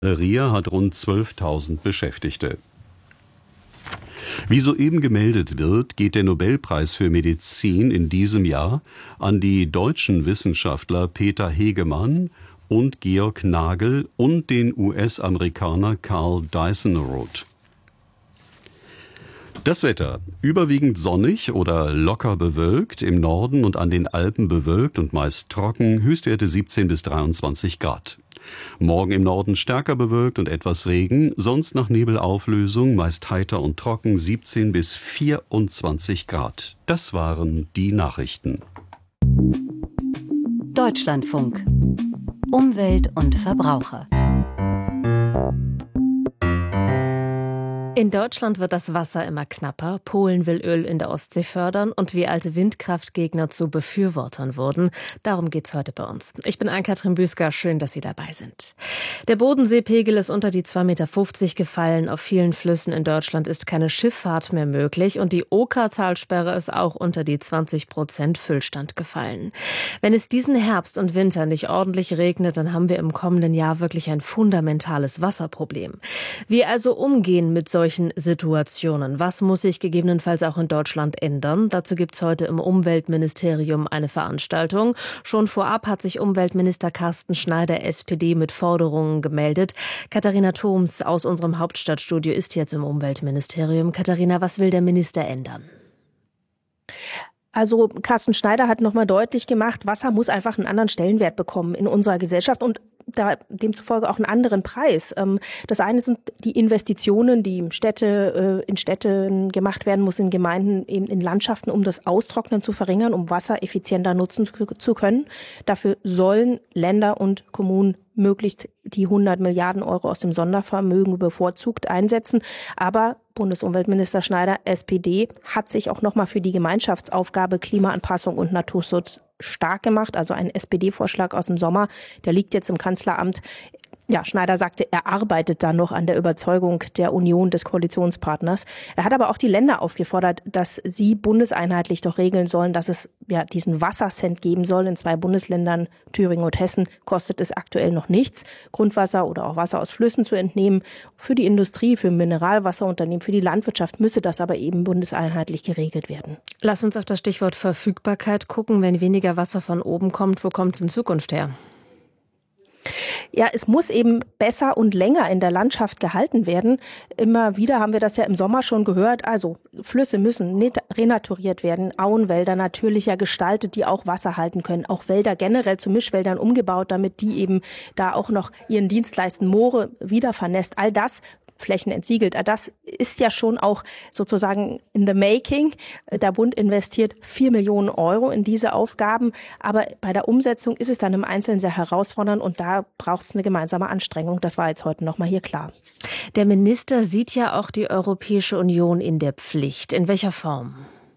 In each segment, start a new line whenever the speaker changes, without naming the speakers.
RIA hat rund 12.000 Beschäftigte. Wie soeben gemeldet wird, geht der Nobelpreis für Medizin in diesem Jahr an die deutschen Wissenschaftler Peter Hegemann und Georg Nagel und den US-Amerikaner Carl Dyson-Roth. Das Wetter: überwiegend sonnig oder locker bewölkt, im Norden und an den Alpen bewölkt und meist trocken, Höchstwerte 17 bis 23 Grad. Morgen im Norden stärker bewölkt und etwas Regen, sonst nach Nebelauflösung, meist heiter und trocken, 17 bis 24 Grad. Das waren die Nachrichten.
Deutschlandfunk. Umwelt und Verbraucher.
In Deutschland wird das Wasser immer knapper. Polen will Öl in der Ostsee fördern und wir alte Windkraftgegner zu Befürwortern wurden. Darum geht's heute bei uns. Ich bin Ann-Kathrin Büsker, schön, dass Sie dabei sind. Der Bodenseepegel ist unter die 2,50 Meter gefallen. Auf vielen Flüssen in Deutschland ist keine Schifffahrt mehr möglich und die Okertalsperre ist auch unter die 20% Füllstand gefallen. Wenn es diesen Herbst und Winter nicht ordentlich regnet, dann haben wir im kommenden Jahr wirklich ein fundamentales Wasserproblem. Wie also umgehen mit solchen Situationen? Was muss sich gegebenenfalls auch in Deutschland ändern? Dazu gibt es heute im Umweltministerium eine Veranstaltung. Schon vorab hat sich Umweltminister Carsten Schneider, SPD, mit Forderungen gemeldet. Katharina Thoms aus unserem Hauptstadtstudio ist jetzt im Umweltministerium. Katharina, was will der Minister ändern?
Also Carsten Schneider hat nochmal deutlich gemacht, Wasser muss einfach einen anderen Stellenwert bekommen in unserer Gesellschaft und demzufolge auch einen anderen Preis. Das eine sind die Investitionen, die in Städten gemacht werden muss, in Gemeinden, eben in Landschaften, um das Austrocknen zu verringern, um Wasser effizienter nutzen zu können. Dafür sollen Länder und Kommunen möglichst die 100 Milliarden Euro aus dem Sondervermögen bevorzugt einsetzen. Aber Bundesumweltminister Schneider, SPD, hat sich auch nochmal für die Gemeinschaftsaufgabe Klimaanpassung und Naturschutz stark gemacht. Also ein SPD-Vorschlag aus dem Sommer, der liegt jetzt im Kanzleramt. Ja, Schneider sagte, er arbeitet da noch an der Überzeugung der Union des Koalitionspartners. Er hat aber auch die Länder aufgefordert, dass sie bundeseinheitlich doch regeln sollen, dass es ja diesen Wassercent geben soll. In 2 Bundesländern, Thüringen und Hessen, kostet es aktuell noch nichts, Grundwasser oder auch Wasser aus Flüssen zu entnehmen. Für die Industrie, für Mineralwasserunternehmen, für die Landwirtschaft müsse das aber eben bundeseinheitlich geregelt werden.
Lass uns auf das Stichwort Verfügbarkeit gucken. Wenn weniger Wasser von oben kommt, wo kommt es in Zukunft her?
Ja, es muss eben besser und länger in der Landschaft gehalten werden. Immer wieder haben wir das ja im Sommer schon gehört. Also Flüsse müssen renaturiert werden, Auenwälder natürlicher gestaltet, die auch Wasser halten können. Auch Wälder generell zu Mischwäldern umgebaut, damit die eben da auch noch ihren Dienst leisten. Moore wieder vernässt. All das, Flächen entsiegelt. Das ist ja schon auch sozusagen in the making. Der Bund investiert 4 Millionen Euro in diese Aufgaben. Aber bei der Umsetzung ist es dann im Einzelnen sehr herausfordernd und da braucht es eine gemeinsame Anstrengung. Das war jetzt heute nochmal hier klar.
Der Minister sieht ja auch die Europäische Union in der Pflicht. In welcher Form?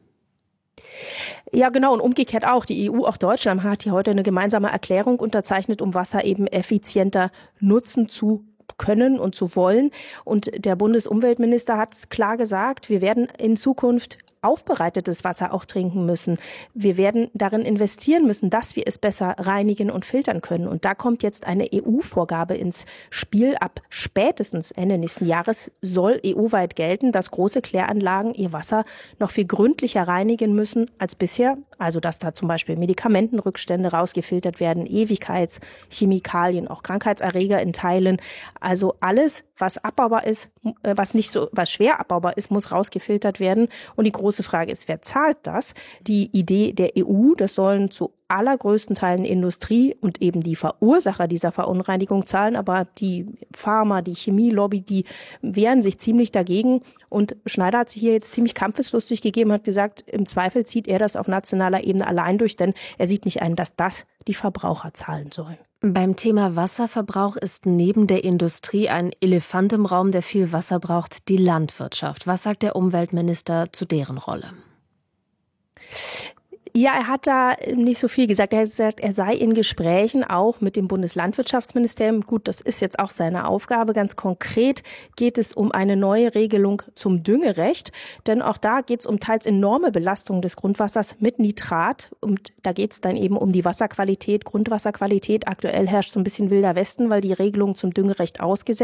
Ja, genau. Und umgekehrt auch. Die EU, auch Deutschland, hat hier heute eine gemeinsame Erklärung unterzeichnet, um Wasser eben effizienter nutzen zu können und zu wollen. Und der Bundesumweltminister hat klar gesagt, wir werden in Zukunft aufbereitetes Wasser auch trinken müssen. Wir werden darin investieren müssen, dass wir es besser reinigen und filtern können. Und da kommt jetzt eine EU-Vorgabe ins Spiel. Ab spätestens Ende nächsten Jahres soll EU-weit gelten, dass große Kläranlagen ihr Wasser noch viel gründlicher reinigen müssen als bisher. Also dass da zum Beispiel Medikamentenrückstände rausgefiltert werden, Ewigkeitschemikalien, auch Krankheitserreger in Teilen. Also alles, was abbaubar ist, was schwer abbaubar ist, muss rausgefiltert werden. Und die große Frage ist, wer zahlt das? Die Idee der EU, das sollen zu allergrößten Teilen Industrie und eben die Verursacher dieser Verunreinigung zahlen. Aber die Pharma, die Chemielobby, die wehren sich ziemlich dagegen. Und Schneider hat sich hier jetzt ziemlich kampfeslustig gegeben, hat gesagt, im Zweifel zieht er das auf nationaler Ebene allein durch, denn er sieht nicht ein, dass das die Verbraucher zahlen sollen.
Beim Thema Wasserverbrauch ist neben der Industrie ein Elefant im Raum, der viel Wasser braucht, die Landwirtschaft. Was sagt der Umweltminister zu deren Rolle?
Ja, er hat da nicht so viel gesagt. Er hat gesagt, er sei in Gesprächen auch mit dem Bundeslandwirtschaftsministerium. Gut, das ist jetzt auch seine Aufgabe. Ganz konkret geht es um eine neue Regelung zum Düngerecht. Denn auch da geht es um teils enorme Belastung des Grundwassers mit Nitrat. Und da geht es dann eben um die Wasserqualität, Grundwasserqualität. Aktuell herrscht so ein bisschen Wilder Westen, weil die Regelung zum Düngerecht ausgesetzt